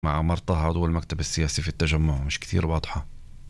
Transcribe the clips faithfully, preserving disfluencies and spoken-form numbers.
مع عمار طه عضو المكتب السياسي في التجمع مش كثير واضحة.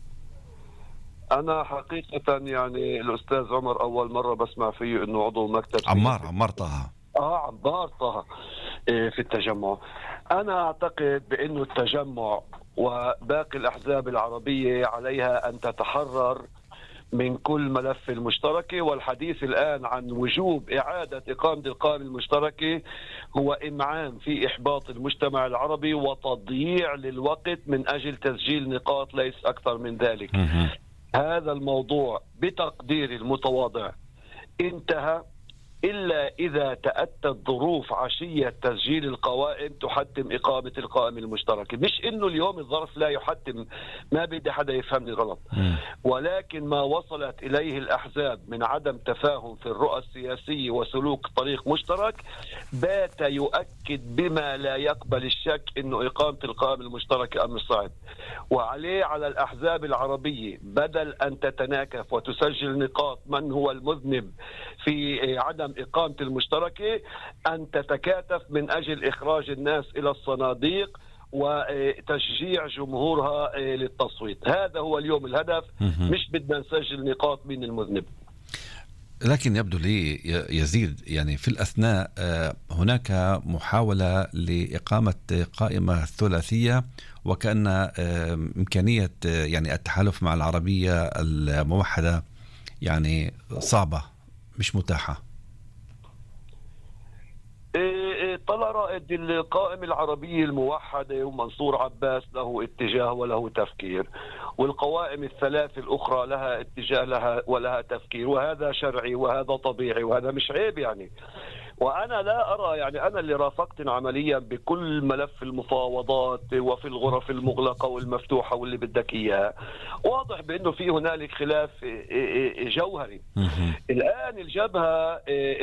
أنا حقيقة يعني الأستاذ عمر أول مرة بسمع فيه إنه عضو مكتب عمار سياسي. عمار طه. آه عمار طه. إيه، في التجمع. أنا أعتقد بأنه التجمع وباقي الأحزاب العربية عليها أن تتحرر من كل ملف المشتركة، والحديث الآن عن وجوب إعادة إقامة القائمة المشتركة هو إمعان في إحباط المجتمع العربي وتضييع للوقت من أجل تسجيل نقاط، ليس أكثر من ذلك. مهم. هذا الموضوع بتقديري المتواضع انتهى، إلا إذا تأتت ظروف عشية تسجيل القوائم تحتم إقامة القائمة المشتركة. مش إنه اليوم الظرف لا يحتم، ما بدي حدا يفهمني غلط، مم. ولكن ما وصلت إليه الأحزاب من عدم تفاهم في الرؤى السياسية وسلوك طريق مشترك بات يؤكد بما لا يقبل الشك إنه إقامة القائمة المشتركة أمر صعب، وعليه على الأحزاب العربية بدل أن تتناكف وتسجل نقاط من هو المذنب في عدم إقامة المشتركة أن تتكاتف من أجل إخراج الناس إلى الصناديق وتشجيع جمهورها للتصويت. هذا هو اليوم الهدف، مهم. مش بدنا نسجل نقاط من المذنب. لكن يبدو لي يزيد يعني في الأثناء آه، هناك محاولة لإقامة قائمة ثلاثية، وكأن آه، إمكانية آه، يعني التحالف مع العربية الموحدة يعني صعبة مش متاحة. طلع رائد القائمة العربية الموحدة ومنصور عباس له اتجاه وله تفكير، والقوائم الثلاث الأخرى لها اتجاه لها ولها تفكير، وهذا شرعي وهذا طبيعي وهذا مش عيب يعني. وأنا لا أرى يعني، أنا اللي رافقت عمليا بكل ملف المفاوضات وفي الغرف المغلقة والمفتوحة واللي بدك إياه، واضح بأنه في هنالك خلاف جوهري. مهم. الآن الجبهة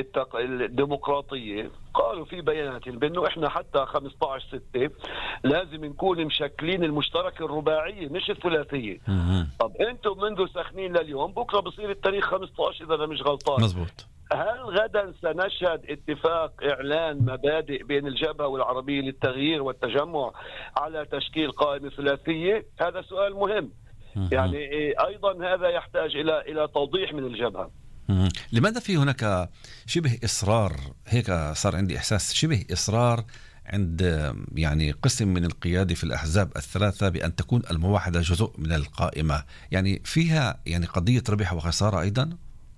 الديمقراطية قالوا في بيانات بأنه إحنا حتى خمسة عشر ستة لازم نكون مشكلين المشتركة الرباعية مش الثلاثية. مهم. طب أنتم منذ سخنين لليوم، بكرة بصير التاريخ خمسة عشر إذا أنا مش غلطان. مزبوط. هل غدا سنشهد اتفاق إعلان مبادئ بين الجبهة والعربية للتغيير والتجمع على تشكيل قائمة ثلاثية؟ هذا سؤال مهم. مهم. يعني أيضا هذا يحتاج إلى إلى توضيح من الجبهة. مهم. لماذا في هناك شبه إصرار، هيك صار عندي إحساس شبه إصرار عند يعني قسم من القيادة في الأحزاب الثلاثة بأن تكون الموحدة جزء من القائمة؟ يعني فيها يعني قضية ربح وخسارة أيضا.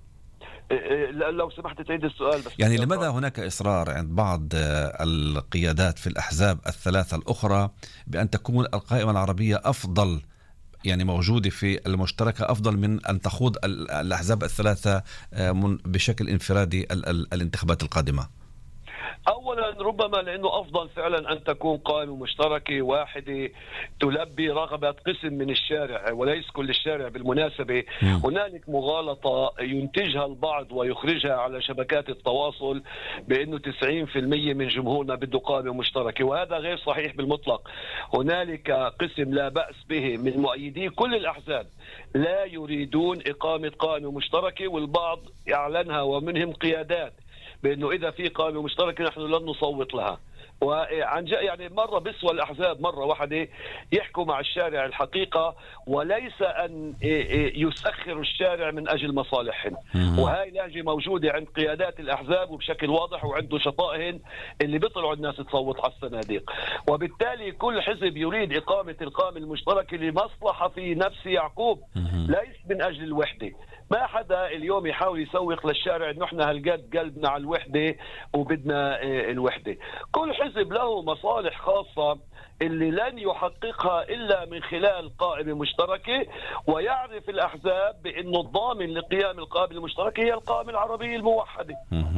لو سمحت تعيد السؤال بس. يعني لماذا هناك إصرار عند بعض القيادات في الأحزاب الثلاثة الأخرى بأن تكون القائمة العربية أفضل، يعني موجودة في المشتركة أفضل من أن تخوض الأحزاب الثلاثة بشكل انفرادي الانتخابات القادمة؟ أولا ربما لأنه أفضل فعلا أن تكون قائمة مشتركة واحدة تلبي رغبة قسم من الشارع وليس كل الشارع. بالمناسبة م. هنالك مغالطة ينتجها البعض ويخرجها على شبكات التواصل بأنه تسعين بالمئة من جمهورنا بده قائمة مشتركة، وهذا غير صحيح بالمطلق. هنالك قسم لا بأس به من مؤيدي كل الأحزاب لا يريدون إقامة قائمة مشتركة، والبعض يعلنها ومنهم قيادات بأنه إذا في قائمة مشتركة نحن لن نصوت لها. وعن يعني مرة بسوى الأحزاب مرة واحدة يحكوا مع الشارع الحقيقة، وليس أن يسخر الشارع من أجل مصالحهم. وهاي لهجة موجودة عند قيادات الأحزاب وبشكل واضح، وعنده شطائهم اللي بيطلعوا الناس تصوت على الصناديق. وبالتالي كل حزب يريد إقامة القائمة المشتركة لمصلحة في نفس يعقوب، ليس من أجل الوحدة. ما حدا اليوم يحاول يسوق للشارع انه احنا هالقد قلبنا على الوحده وبدنا الوحده. كل حزب له مصالح خاصه اللي لن يحققها الا من خلال قائمه مشتركه، ويعرف الاحزاب بانه الضامن لقيام القائمه المشتركه هي القائمه العربيه الموحده.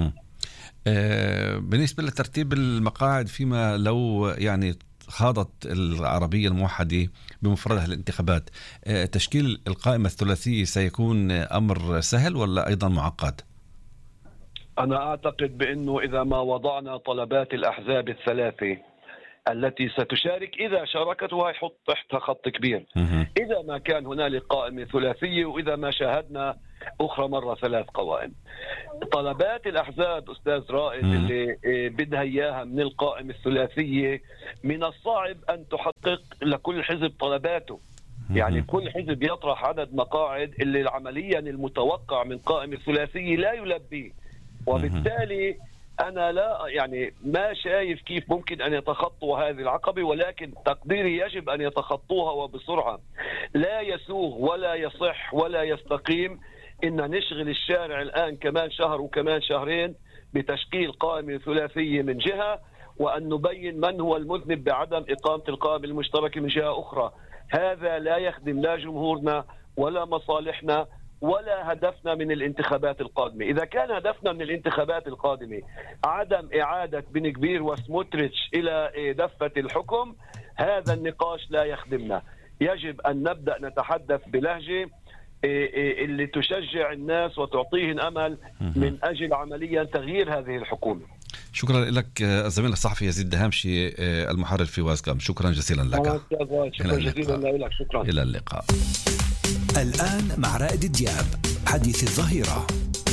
بالنسبه لترتيب المقاعد، فيما لو يعني خاضت العربية الموحدة بمفردها الانتخابات، تشكيل القائمة الثلاثية سيكون أمر سهل ولا أيضا معقد؟ أنا أعتقد بأنه إذا ما وضعنا طلبات الأحزاب الثلاثة التي ستشارك، إذا شاركت وهيحط تحتها خط كبير، إذا ما كان هنالك قائمة ثلاثية وإذا ما شاهدنا أخرى مرة ثلاث قوائم. طلبات الأحزاب أستاذ رائد مم. اللي بدها إياها من القائمة الثلاثية من الصعب أن تحقق لكل حزب طلباته. يعني كل حزب يطرح عدد مقاعد اللي عمليا المتوقع من قائمة ثلاثية لا يلبيه، وبالتالي أنا لا يعني ما شايف كيف ممكن أن يتخطوا هذه العقبة، ولكن تقديري يجب أن يتخطوها وبسرعة. لا يسوغ ولا يصح ولا يستقيم إن نشغل الشارع الآن كمان شهر وكمان شهرين بتشكيل قائمة ثلاثية من جهة، وأن نبين من هو المذنب بعدم إقامة القائمة المشتركة من جهة أخرى. هذا لا يخدم لا جمهورنا ولا مصالحنا ولا هدفنا من الانتخابات القادمة. إذا كان هدفنا من الانتخابات القادمة عدم إعادة بن كبير وسموتريتش إلى دفة الحكم، هذا النقاش لا يخدمنا. يجب أن نبدأ نتحدث بلهجة اللي تشجع الناس وتعطيهم أمل من أجل عمليا تغيير هذه الحكومة. شكرا لك الزميل الصحفي يزيد دهامشي المحرر في وازكم، شكرا جزيلا لك. شكرا جزيلا لك. شكرا. إلى اللقاء. الآن مع رائد دياب حديث الظهيرة.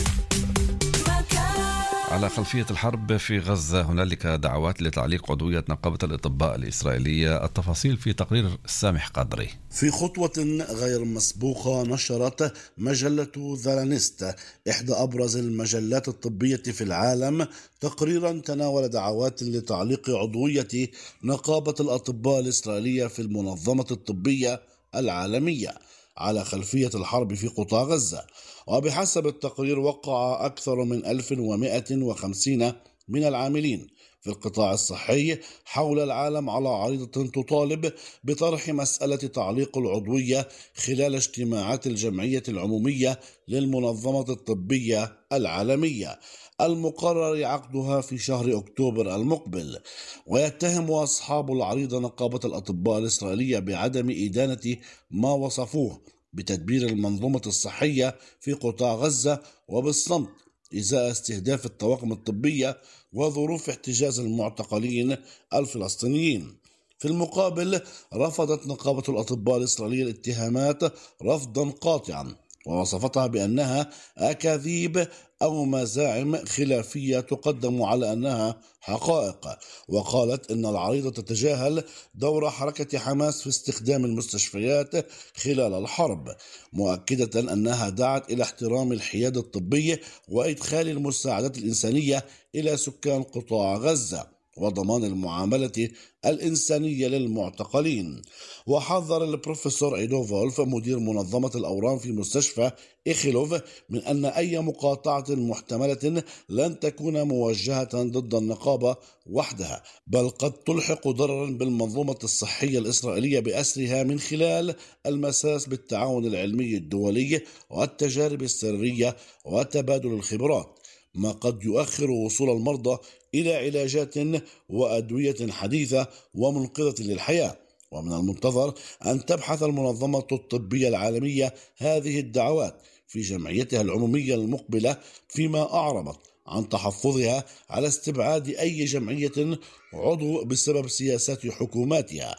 على خلفية الحرب في غزة هنالك دعوات لتعليق عضوية نقابة الأطباء الإسرائيلية. التفاصيل في تقرير سامح قدري. في خطوة غير مسبوقة نشرت مجلة زالانيست إحدى أبرز المجلات الطبية في العالم تقريرا تناول دعوات لتعليق عضوية نقابة الأطباء الإسرائيلية في المنظمة الطبية العالمية على خلفية الحرب في قطاع غزة. وبحسب التقرير وقع أكثر من ألف ومئة وخمسين من العاملين في القطاع الصحي حول العالم على عريضة تطالب بطرح مسألة تعليق العضوية خلال اجتماعات الجمعية العمومية للمنظمة الطبية العالمية المقرر عقدها في شهر أكتوبر المقبل. ويتهم أصحاب العريضة نقابة الأطباء الإسرائيلية بعدم إدانة ما وصفوه بتدبير المنظومة الصحية في قطاع غزة وبالصمت إزاء استهداف الطواقم الطبية وظروف احتجاز المعتقلين الفلسطينيين. في المقابل رفضت نقابة الأطباء الإسرائيلية الاتهامات رفضا قاطعا، ووصفتها بأنها أكاذيب أو مزاعم خلافية تقدم على أنها حقائق. وقالت إن العريضة تتجاهل دور حركة حماس في استخدام المستشفيات خلال الحرب، مؤكدة أنها دعت إلى احترام الحياد الطبي وإدخال المساعدات الإنسانية إلى سكان قطاع غزة وضمان المعاملة الإنسانية للمعتقلين. وحذر البروفيسور عيدو فولف مدير منظمة الأورام في مستشفى إيخيلوف من أن أي مقاطعة محتملة لن تكون موجهة ضد النقابة وحدها، بل قد تلحق ضررا بالمنظومة الصحية الإسرائيلية بأسرها من خلال المساس بالتعاون العلمي الدولي والتجارب السرية وتبادل الخبرات، ما قد يؤخر وصول المرضى إلى علاجات وأدوية حديثة ومنقذة للحياة. ومن المنتظر أن تبحث المنظمة الطبية العالمية هذه الدعوات في جمعيتها العمومية المقبلة، فيما أعربت عن تحفظها على استبعاد أي جمعية عضو بسبب سياسات حكوماتها،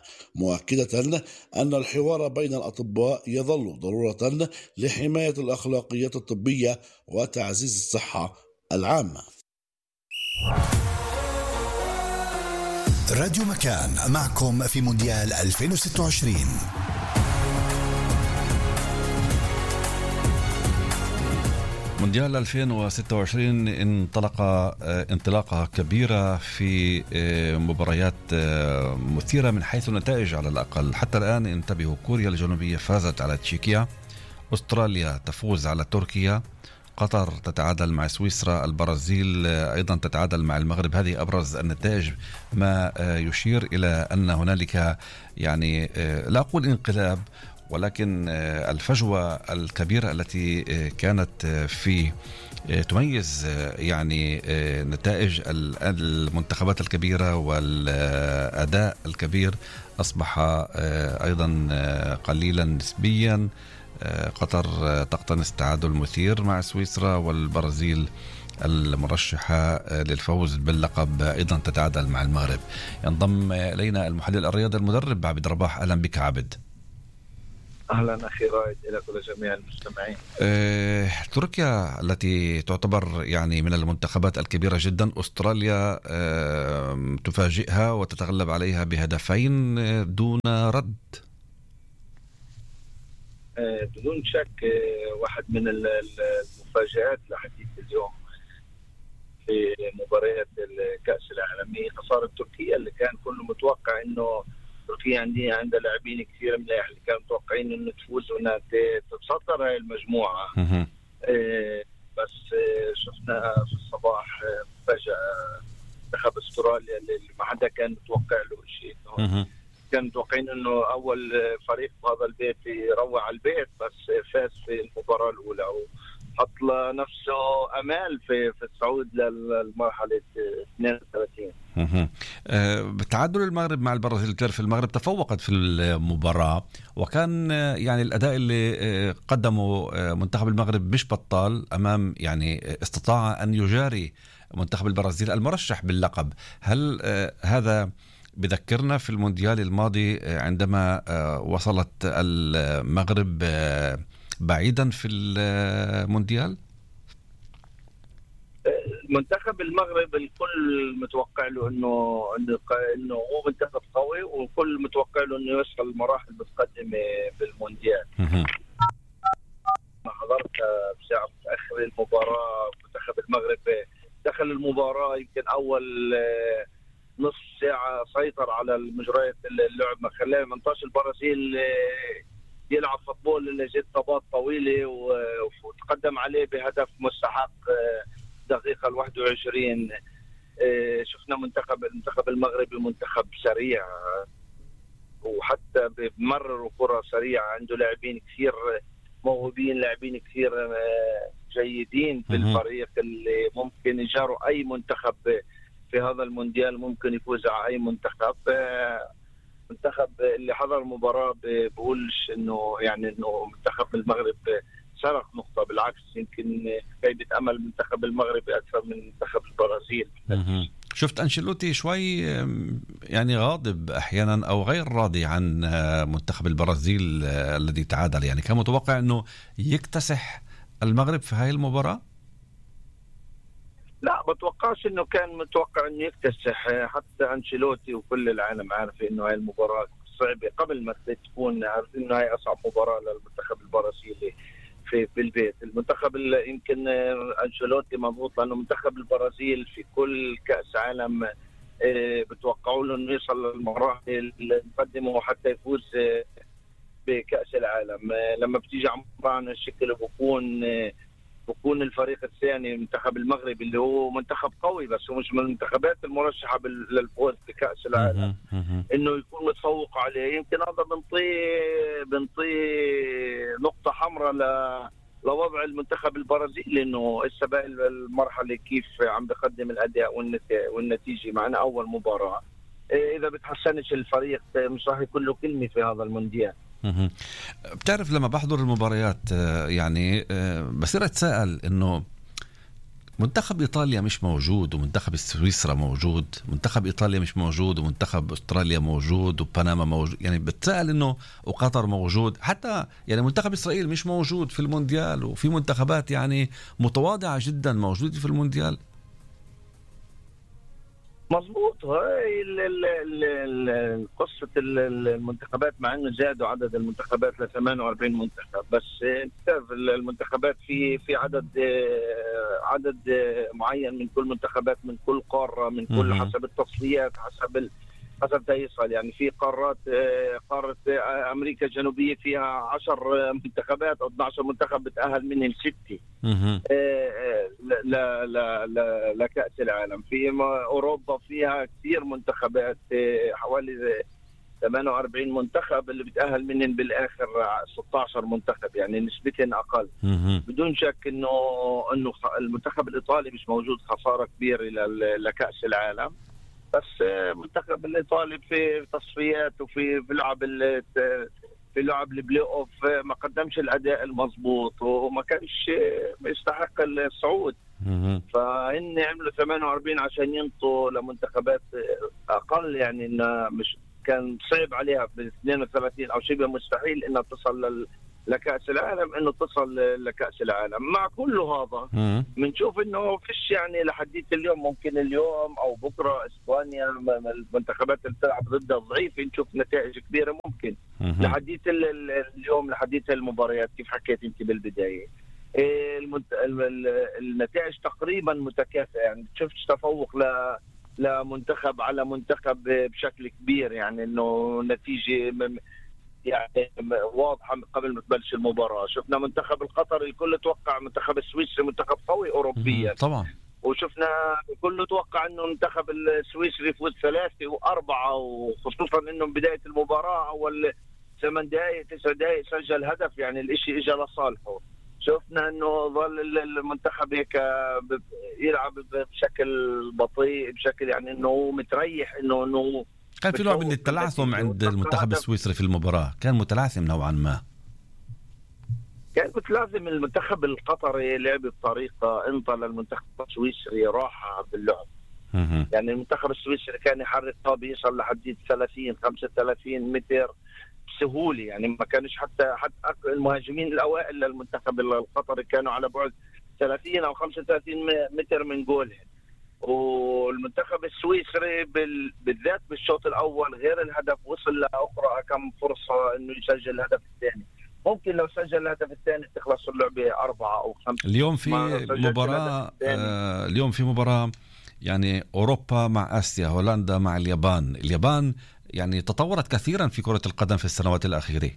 مؤكدة أن الحوار بين الأطباء يظل ضرورة لحماية الأخلاقيات الطبية وتعزيز الصحة العامة. راديو مكان معكم في مونديال ألفين وستة وعشرين. مونديال ألفين وستة وعشرين انطلق انطلاقة كبيرة في مباريات مثيرة من حيث النتائج على الأقل. حتى الآن انتبهوا: كوريا الجنوبية فازت على تشيكيا، أستراليا تفوز على تركيا، قطر تتعادل مع سويسرا، البرازيل أيضا تتعادل مع المغرب. هذه أبرز النتائج، ما يشير إلى أن هنالك يعني لا أقول انقلاب، ولكن الفجوة الكبيرة التي كانت في تميز يعني نتائج المنتخبات الكبيرة والأداء الكبير أصبح أيضا قليلا نسبيا. قطر تقتنص التعادل المثير مع سويسرا، والبرازيل المرشحة للفوز باللقب أيضا تتعادل مع المغرب. ينضم إلينا المحلل الرياضي المدرب عبد الرباح. أهلا بك عبد. أهلا أخي رائد إلى كل جميع المستمعين. أه، تركيا التي تعتبر يعني من المنتخبات الكبيرة جدا، أستراليا أه، تفاجئها وتتغلب عليها بهدفين دون رد. أه بدون شك أه واحد من المفاجآت لحديث اليوم في مباريات الكأس العالمي خسارة تركيا، اللي كان كله متوقع إنه تركيا عندها عندها لاعبين كثير منيح، اللي كانوا متوقعين إنه تفوز وإنها تتصدر هاي المجموعة. أه بس أه شفنا في الصباح أه فجأة منتخب استراليا اللي ما حدا كان متوقع له شيء. كان متوقعين إنه أول فريق بهذا البيت يروع على البيت، بس فاز في المباراة الأولى وحط لنفسه أمال في في الصعود للمرحلة اثنين وثلاثين. أه بتعادل المغرب مع البرازيل، تعرف المغرب تفوقت في المباراة، وكان يعني الأداء اللي قدمه منتخب المغرب مش بطال أمام، يعني استطاع أن يجاري منتخب البرازيل المرشح باللقب. هل أه هذا بذكرنا في المونديال الماضي عندما وصلت المغرب بعيدا في المونديال؟ منتخب المغرب الكل متوقع له انه انه هو منتخب قوي، والكل متوقع له انه يوصل لمراحل متقدمه بالمونديال. ما حضرت بساعه متاخر المباراه، منتخب المغرب دخل المباراه يمكن اول نص ساعة سيطر على المجريات اللعب، ما خلاه منطقة البرازيل يلعب فوتبول اللي جت طابات طويلة وتقدم عليه بهدف مستحق دقيقة الواحد وعشرين. شفنا منتخب المنتخب المغربي منتخب سريع، وحتى بمرر كرة سريعة، عنده لاعبين كثير موهوبين، لاعبين كثير جيدين في الفريق اللي ممكن يجاروا أي منتخب في هذا المونديال، ممكن يفوز على أي منتخب. منتخب اللي حضر المباراة بقولش إنه يعني إنه منتخب المغرب سرق نقطة، بالعكس يمكن خيبة أمل منتخب المغرب أكثر من منتخب البرازيل. شفت أنشيلوتي شوي يعني غاضب أحيانا أو غير راضي عن منتخب البرازيل الذي تعادل، يعني كان متوقع إنه يكتسح المغرب في هاي المباراة؟ لا بتوقعش انه كان متوقع انه يكتسح، حتى انشيلوتي وكل العالم عارف انه هاي المباراة صعبة قبل ما تكون، عارف انه هاي اصعب مباراة للمنتخب البرازيلي في بالبيت. المنتخب اللي يمكن انشيلوتي مضغوط لانه منتخب البرازيل في كل كأس عالم بتوقعوا له انه يوصل للمراحل المقدمة وحتى يفوز بكأس العالم. لما بتيجي عن الشكل بكون بكون الفريق الثاني المنتخب المغربي اللي هو منتخب قوي، بس هو مش من المنتخبات المرشحة للفوز بكأس العالم، انه يكون متفوق عليه. يمكن هذا بنطي بنطي نقطة حمراء ل لوضع المنتخب البرازيلي، انه هسه باقي المرحلة كيف عم بقدم الأداء والنتيجة معنا اول مباراة. اذا بتحسنش الفريق مش راح يكون له كلمة في هذا المونديال. بتعرف لما بحضر المباريات يعني بصير اتساءل انه منتخب ايطاليا مش موجود ومنتخب سويسرا موجود، منتخب ايطاليا مش موجود ومنتخب استراليا موجود وبنما موجود، يعني بتساءل انه وقطر موجود، حتى يعني منتخب اسرائيل مش موجود في المونديال، وفي منتخبات يعني متواضعة جدا موجودة في المونديال. مظبوط، هاي قصة المنتخبات، مع انه زادوا عدد المنتخبات ل ثمانية وأربعين منتخب، بس تعرف المنتخبات في في عدد عدد معين من كل منتخبات من كل قارة، من كل حسب التصفيات، حسب حسب تيصل. يعني في قارات قارة أمريكا الجنوبية فيها عشر منتخبات أو اثنا عشر منتخب بتأهل منهم ستة لا لا لا لكأس العالم. في أوروبا فيها كثير منتخبات، حوالي ثمانية وأربعين منتخب اللي بتأهل منهم بالآخر ستة عشر منتخب، يعني نسبتهم أقل. بدون شك إنه إنه المنتخب الإيطالي مش موجود، خسارة كبيرة لكأس العالم. بس منتخب الإيطالي في تصفيات وفي في لعب في لعب البلاي اوف ما قدمش الأداء المضبوط وما كانش يستحق الصعود، فإن عملوا ثمانية وأربعين عشان ينطوا لمنتخبات أقل، يعني إن مش كان صعب عليها ب اثنين وثلاثين او شبه مستحيل انها تصل لل لكأس العالم، انه تصل لكأس العالم. مع كل هذا بنشوف انه فيش يعني لحديث اليوم، ممكن اليوم او بكره اسبانيا المنتخبات اللي بتلعب ضدها ضعيفه نشوف نتائج كبيره ممكن. لحديث اليوم لحديث المباريات كيف حكيت انت بالبدايه المنت... النتائج تقريبا متكافئه، يعني شفتش تفوق ل لمنتخب على منتخب بشكل كبير، يعني انه نتيجه يعني واضحه قبل ما تبلش المباراه. شفنا منتخب القطري الكل توقع منتخب السويسري منتخب قوي اوروبيا طبعا، وشفنا الكل توقع انه المنتخب السويسري يفوز ثلاثه واربعه، وخصوصا انه بدايه المباراه اول ثمان دقائق تسع دقائق سجل هدف، يعني الاشي اجى لصالحه. شفنا انه ظل المنتخب هيك يلعب بشكل بطيء، بشكل يعني انه متريح، انه انه كان في نوع من التلعثم عند المنتخب السويسري في المباراة، كان متلعثم نوعا ما. كان متلازم المنتخب القطري لعب بطريقة انطى للمنتخب السويسري راحة باللعب. يعني المنتخب السويسري كان يحرك بيصل لحد ثلاثين خمسة وثلاثين متر بسهولة، يعني ما كانش حتى حتى المهاجمين الأوائل للمنتخب القطري كانوا على بعد ثلاثين أو خمسة وثلاثين متر من جولهم. والمنتخب السويسري بالذات بالشوط الأول غير الهدف وصل لأخرى كم فرصة إنه يسجل الهدف الثاني. ممكن لو سجل الهدف الثاني تخلص اللعبة أربعة أو خمسة. اليوم في مباراة آه اليوم في مباراة يعني أوروبا مع آسيا، هولندا مع اليابان. اليابان يعني تطورت كثيرا في كرة القدم في السنوات الأخيرة.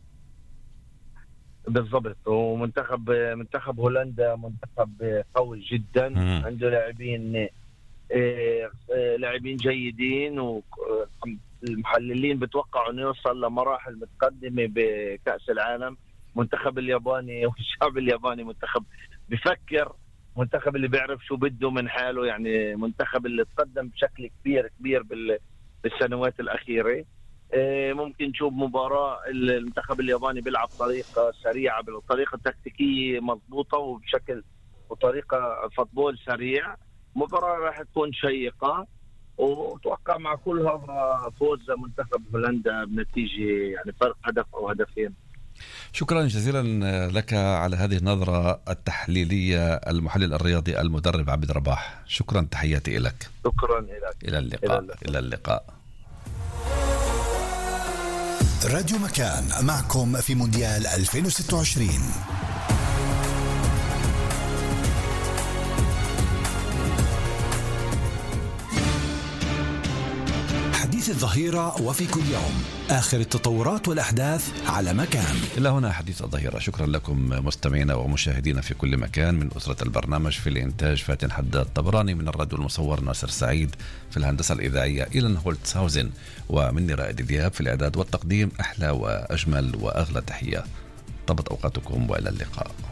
بالضبط، ومنتخب منتخب هولندا منتخب قوي جدا، مم. عنده لاعبين لاعبين جيدين، والمحللين بتوقعوا انه يوصل لمراحل متقدمه بكأس العالم. منتخب الياباني والشعب الياباني منتخب بفكر، منتخب اللي بيعرف شو بده من حاله، يعني منتخب اللي تقدم بشكل كبير كبير بالسنوات الأخيرة. ممكن نشوف مباراة المنتخب الياباني بيلعب طريقة سريعة، بطريقة تكتيكية مضبوطة وبشكل وطريقة فوتبول سريع. مباراة راح تكون شيقة، وتوقع مع كل هذا فوز منتخب هولندا بنتيجة يعني فرق هدف أو هدفين. شكرا جزيلا لك على هذه النظرة التحليلية المحلل الرياضي المدرب عبد الرباح. شكرا، تحياتي لك. شكرا لك. إلى اللقاء. إلى اللقاء, إلى اللقاء. راديو مكان معكم في مونديال ألفين وستة وعشرين. حديث الظهيرة وفي كل يوم آخر التطورات والأحداث على مكان. إلى هنا حديث الظهيرة. شكرا لكم مستمعينا ومشاهدينا في كل مكان. من أسرة البرنامج في الإنتاج فاتن حداد طبراني، من الراديو المصور ناصر سعيد، في الهندسة الإذاعية إيلان هولتسهاوزن، ومني رائد دياب في الإعداد والتقديم. أحلى وأجمل وأغلى تحية. طابت أوقاتكم وإلى اللقاء.